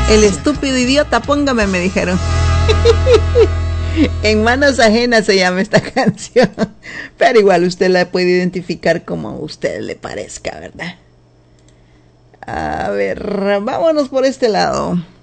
El estúpido idiota, póngame, me dijeron. En manos ajenas se llama esta canción. Pero igual usted la puede identificar como a usted le parezca, ¿verdad? A ver, vámonos por este lado.